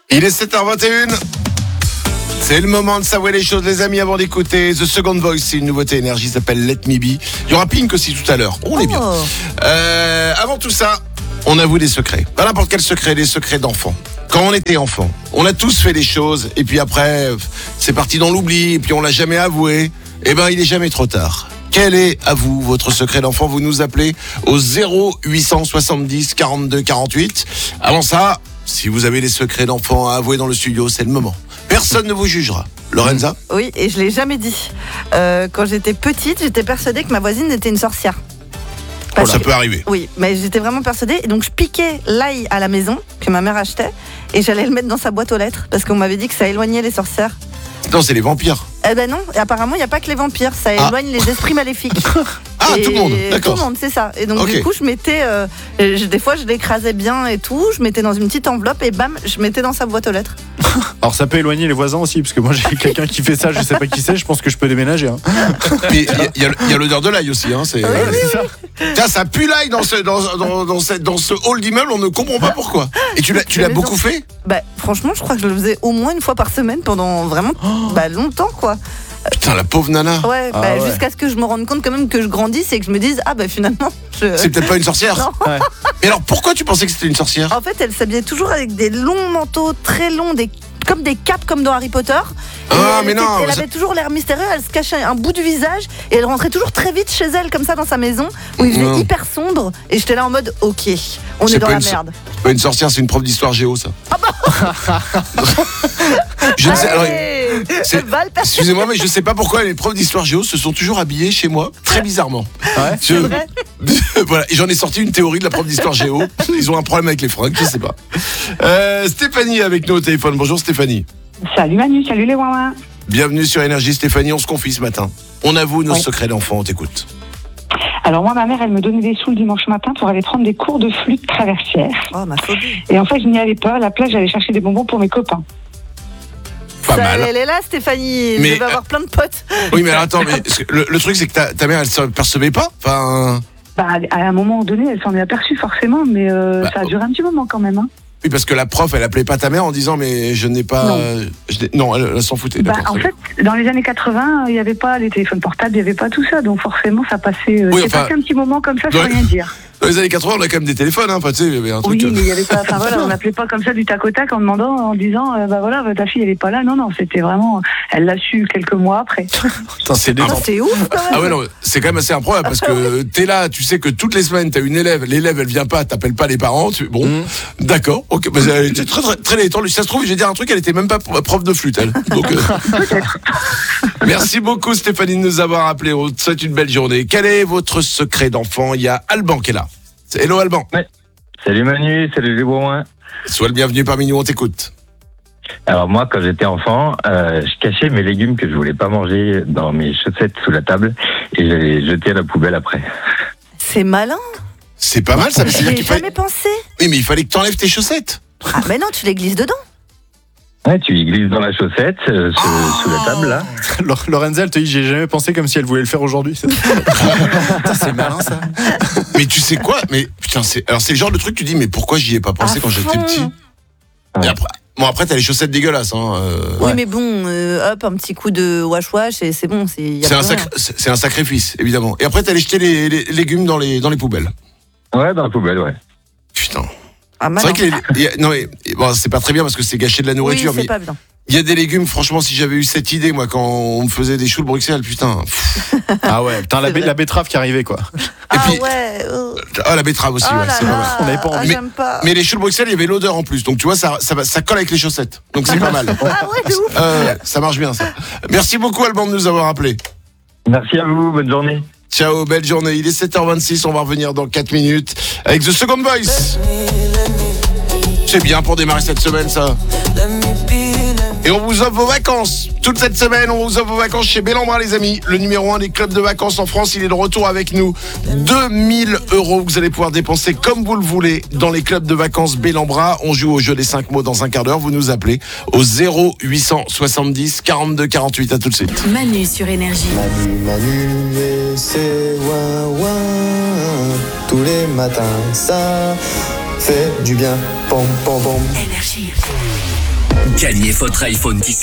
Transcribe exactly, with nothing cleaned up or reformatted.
Il est sept heures vingt et une. C'est le moment de savoir les choses, les amis, avant d'écouter The Second Voice. C'est une nouveauté énergie, ça s'appelle Let Me Be. Il y aura Pink aussi tout à l'heure. On est bien. Euh, avant tout ça, on avoue des secrets. Pas n'importe quel secret, des secrets d'enfants. Quand on était enfant, on a tous fait des choses, et puis après, c'est parti dans l'oubli, et puis on l'a jamais avoué. Eh ben, il est jamais trop tard. Quel est, à vous, votre secret d'enfant? Vous nous appelez au zéro huit cent soixante-dix quarante-deux quarante-huit. Avant ça, si vous avez des secrets d'enfants à avouer dans le studio, c'est le moment. Personne ne vous jugera. Lorenza? Oui, et je l'ai jamais dit. Euh, quand j'étais petite, j'étais persuadée que ma voisine était une sorcière. Oh, ça peut arriver. Oui, mais j'étais vraiment persuadée. Et donc je piquais l'ail à la maison que ma mère achetait et j'allais le mettre dans sa boîte aux lettres parce qu'on m'avait dit que ça éloignait les sorcières. Non, c'est les vampires. Eh ben non, et apparemment il n'y a pas que les vampires, ça Ah. éloigne les esprits maléfiques. Ah, Et tout le monde, d'accord. Tout le monde, c'est ça. Et donc Ok. du coup, je mettais, euh, je- des fois je l'écrasais bien et tout, je mettais dans une petite enveloppe et bam, je mettais dans sa boîte aux lettres. Alors ça peut éloigner les voisins aussi, parce que moi j'ai quelqu'un qui fait ça, je sais pas qui c'est, je pense que je peux déménager. Hein. Mais il y a- il y, a- il y a l'odeur de l'ail aussi. Hein, c'est, Oui, oui, C'est ça. Tiens, ça pue l'ail dans ce, dans, dans, dans, cette- dans ce hall d'immeuble, on ne comprend pas pourquoi. Et tu l'as, tu l'as Mais beaucoup non. fait? Bah franchement, je crois que je le faisais au moins une fois par semaine pendant vraiment bah, longtemps quoi. Putain, la pauvre nana. Ouais, Ah bah, ouais. jusqu'à ce que je me rende compte quand même que je grandisse et que je me dise ah bah finalement je... C'est peut-être pas une sorcière. Non. Ouais. Et alors, pourquoi tu pensais que c'était une sorcière? En fait, elle s'habillait toujours avec des longs manteaux très longs, des comme des capes comme dans Harry Potter. Et Ah, elle mais était- non, Elle mais ça- avait toujours l'air mystérieux, elle se cachait un bout du visage et elle rentrait toujours très vite chez elle comme ça dans sa maison où il faisait Non. hyper sombre et j'étais là en mode ok, on C'est est dans pas la une so- merde. C'est pas une sorcière, c'est une prof d'histoire géo, ça. Je ne sais. alors, Allez, c'est- va le percer. excusez-moi, mais je sais pas pourquoi les profs d'histoire géo se sont toujours habillés chez moi très bizarrement. Ouais. Je- vrai voilà, et j'en ai sorti une théorie de la prof d'histoire géo. Ils ont un problème avec les fringues, je sais pas. Euh, Stéphanie est avec nous au téléphone. Bonjour Stéphanie. Salut Manu, salut les ouin. Bienvenue sur Énergie Stéphanie, on se confie ce matin. On avoue nos Ouais. secrets d'enfants, on t'écoute. Alors moi, ma mère, elle me donnait des sous le dimanche matin pour aller prendre des cours de flûte traversière. Oh ma phobie. Et en fait, je n'y allais pas. À la place, j'allais chercher des bonbons pour mes copains. Pas Ça, mal. Elle est là Stéphanie, Mais, je vais avoir plein de potes. Oui, mais alors, attends, mais ce que- le, le truc c'est que ta, ta mère elle se percevait pas. Enfin, Bah, à un moment donné, elle s'en est aperçue forcément, mais euh, Bah, ça a duré un petit moment quand même. Hein. oui, parce que la prof elle appelait pas ta mère en disant mais je n'ai pas. Non. je n'ai- non, elle, elle s'en foutait. Bah, d'accord, en très fait, dans les années quatre-vingts, il n'y avait pas les téléphones portables, il n'y avait pas tout ça. Donc forcément, ça passait, euh, Oui, c'est enfin, passé un petit moment comme ça sans dans- rien dire. bien. Dans les années quatre-vingts, on a quand même des téléphones, hein. Enfin, tu sais, il y avait un truc. Oui, euh, mais il n'y avait pas. Enfin voilà, on n'appelait pas comme ça du tac au tac en demandant, en disant, euh, bah voilà, ta fille elle est pas là. Non, non, c'était vraiment. Elle l'a su quelques mois après. Putain, c'est des Ça, c'est ouf quand même. Ah ouais, non, c'est quand même assez improbable parce que t'es là, tu sais que toutes les semaines t'as une élève, l'élève elle vient pas, t'appelles pas les parents, tu... bon, Mhm. d'accord, ok, bah, elle était très très très détendue. Si ça se trouve, je vais dire un truc, elle était même pas prof de flûte, elle. Donc, euh, merci beaucoup Stéphanie de nous avoir appelé. On te souhaite une belle journée. Quel est votre secret d'enfant? Il y a Alban qui est là. C'est- Hello Alban. Salut Manu, salut les Bourroins. Sois le bienvenu parmi nous, on t'écoute. Alors moi, quand j'étais enfant, euh, je cachais mes légumes que je voulais pas manger dans mes chaussettes sous la table et je les jetais à la poubelle après. C'est malin. C'est pas mal ça, mais J'y c'est-à-dire ai qu'il fallait. jamais pensé. Oui, mais il fallait que t'enlèves tes chaussettes. Ah mais non, tu les glisses dedans. Ouais, tu y glisses dans la chaussette, euh, sous, Oh. sous la table là. Lor- Lorenza, elle te dit, j'ai jamais pensé comme si elle voulait le faire aujourd'hui. Putain, c'est malin ça. Mais tu sais quoi? Mais putain, c'est alors c'est le genre de truc que tu dis mais pourquoi j'y ai pas pensé À quand j'étais fond. petit? Ouais. Et après, bon après t'as les chaussettes dégueulasses hein. euh, Oui, Ouais. mais bon, euh, hop, un petit coup de wash wash et c'est bon. C'est y a C'est un, plus rien. sacr- c'est c'est un sacrifice, évidemment. Et après, t'allais jeter les, les légumes dans les, dans les poubelles. Ouais, dans la poubelle, ouais. Putain. Ah, C'est malin. vrai que les, il y a- non, mais, bon, c'est pas très bien parce que c'est gâcher de la Oui, nourriture, c'est mais pas bien. il y a des légumes, franchement, si j'avais eu cette idée, moi, quand on me faisait des choux de Bruxelles, putain. Pff. Ah ouais, putain, la, C'est bé- vrai. la betterave qui arrivait quoi. Ah puis- ouais. euh. Ah, la betterave aussi, Oh ouais, là c'est pas mal. là, On avait pas envie. ah, j'aime pas. Mais les choux de Bruxelles, il y avait l'odeur en plus. Donc, tu vois, ça, ça, va- ça colle avec les chaussettes. Donc, c'est pas mal. Ah ouais, de ouf. Euh, ça marche bien, ça. Merci beaucoup, Alban, de nous avoir appelés. Merci à vous, bonne journée. Ciao, belle journée. Il est sept heures vingt-six, on va revenir dans quatre minutes avec The Second Voice. C'est bien pour démarrer cette semaine, ça. Et on vous offre vos vacances. Toute cette semaine, on vous offre vos vacances chez Bellambra, les amis. Le numéro un des clubs de vacances en France, il est de retour avec nous. deux mille euros que vous allez pouvoir dépenser comme vous le voulez dans les clubs de vacances Bellambra. On joue au jeu des cinq mots dans un quart d'heure. Vous nous appelez au zéro huit cent soixante-dix quarante-deux quarante-huit. À tout de suite. Manu sur Énergie. Manu, Manu et c'est ouin ouin. Tous les matins, ça fait du bien. Pom, pom, pom. Énergie. Gagnez votre iPhone dix.